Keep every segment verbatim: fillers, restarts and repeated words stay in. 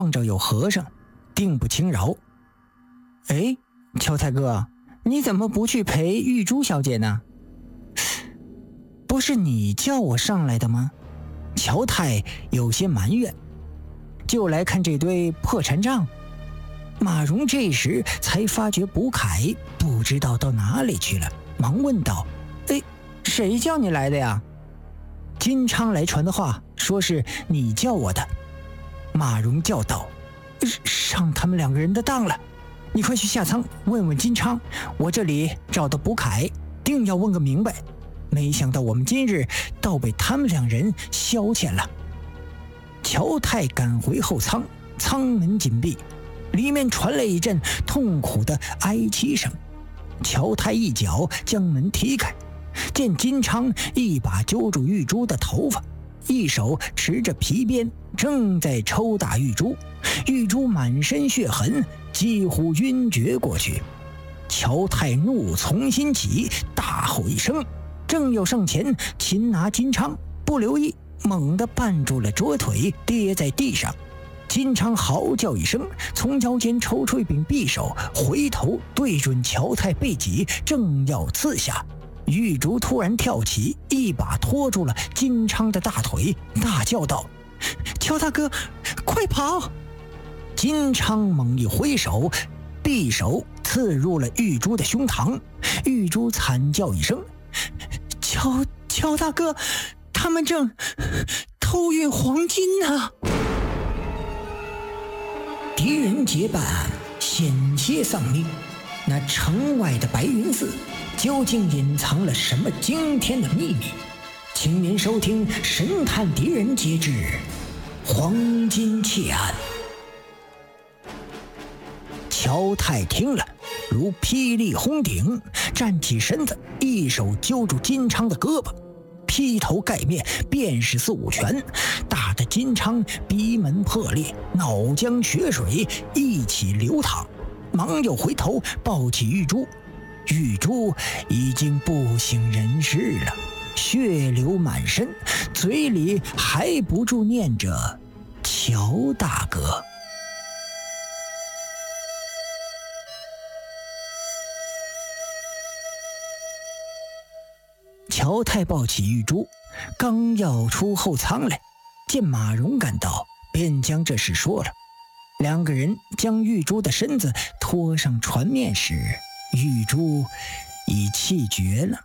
望着有和尚，定不轻饶。哎，乔太哥，你怎么不去陪玉珠小姐呢？不是你叫我上来的吗？乔太有些埋怨，就来看这堆破残账。马蓉这时才发觉卜凯不知道到哪里去了，忙问道：哎，谁叫你来的呀？金昌来传的话，说是你叫我的。马蓉叫道：上他们两个人的当了，你快去下舱问问金昌，我这里找到卜凯，定要问个明白。没想到我们今日倒被他们两人消遣了。乔太赶回后舱，舱门紧闭，里面传来一阵痛苦的哀泣声。乔太一脚将门踢开，见金昌一把揪住玉珠的头发，一手持着皮鞭，正在抽打玉珠。玉珠满身血痕，几乎晕厥过去。乔太怒从心起，大吼一声，正要上前擒拿金昌，不留意猛地绊住了左腿，跌在地上。金昌嚎叫一声，从腰间抽出一柄匕首，回头对准乔太背脊，正要刺下。玉竹突然跳起，一把拖住了金昌的大腿，大叫道：乔大哥，快跑！金昌猛一挥手，匕首刺入了玉珠的胸膛。玉珠惨叫一声：乔乔大哥，他们正偷运黄金呢！敌人结伴，险些丧命。那城外的白云寺究竟隐藏了什么惊天的秘密？请您收听《神探狄仁杰之黄金窃案》。乔太听了如霹雳轰顶，站起身子，一手揪住金昌的胳膊，劈头盖面便是四五拳，打得金昌鼻门破裂，脑浆血水一起流淌，忙又回头抱起玉珠。玉珠已经不省人事了，血流满身，嘴里还不住念着乔大哥。乔太抱起玉珠，刚要出后舱来，见马蓉赶到，便将这事说了。两个人将玉珠的身子拖上船面时，玉珠已气绝了。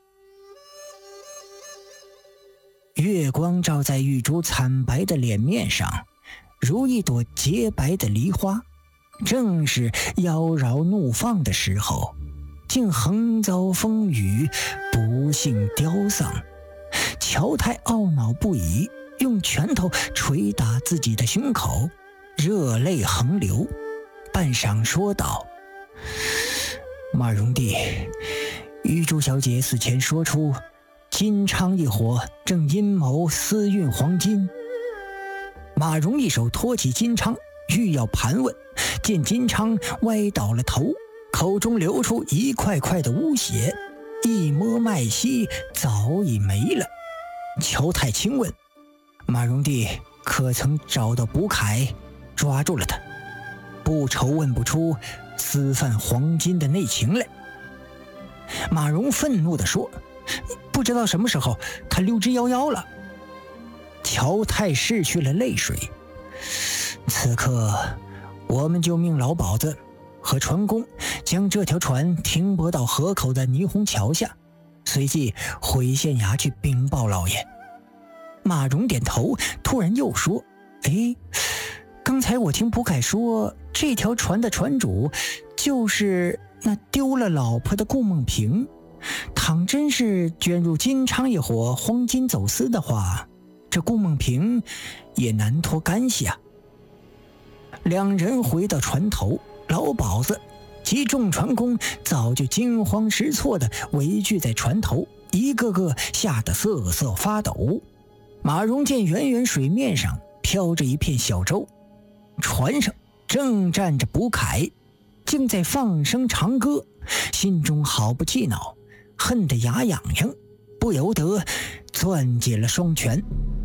月光照在玉珠惨白的脸面上，如一朵洁白的梨花。正是妖娆怒放的时候，竟横遭风雨，不幸凋丧。乔太懊恼不已，用拳头捶打自己的胸口，热泪横流，半晌说道：马蓉弟，玉珠小姐死前说出金昌一伙正阴谋私运黄金。马蓉一手托起金昌，欲要盘问，见金昌歪倒了头，口中流出一块块的污血，一摸脉息，早已没了。乔太轻问：马蓉弟可曾找到卜凯，抓住了他？不愁问不出私贩黄金的内情来。马蓉愤怒地说：不知道什么时候他溜之夭夭了。乔太拭去了泪水：此刻我们就命老鸨子和船工将这条船停泊到河口的霓虹桥下，随即回县衙去禀报老爷。马蓉点头，突然又说：哎，刚才我听卜凯说，这条船的船主就是那丢了老婆的顾梦萍，倘真是卷入金昌一伙黄金走私的话，这顾梦萍也难脱干系啊。两人回到船头，老鸨子及众船工早就惊慌失措地围聚在船头，一个个吓得瑟瑟发抖。马蓉见远远水面上飘着一片小舟，船上正站着卜凯，竟在放声长歌，心中好不气恼，恨得牙痒痒，不由得攥紧了双拳。